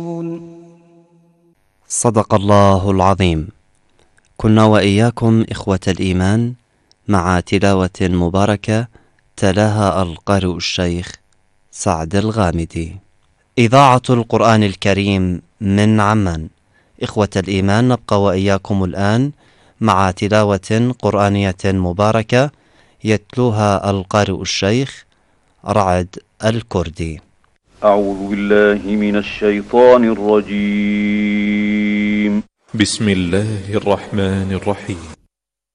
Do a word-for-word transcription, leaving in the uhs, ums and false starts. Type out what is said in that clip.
صدق الله العظيم. كنا وإياكم إخوة الإيمان مع تلاوة مباركة تلاها القارئ الشيخ سعد الغامدي. إذاعة القرآن الكريم من عمان. إخوة الإيمان، نبقى وإياكم الآن مع تلاوة قرآنية مباركة يتلوها القارئ الشيخ رعد الكردي. أعوذ بالله من الشيطان الرجيم. بسم الله الرحمن الرحيم.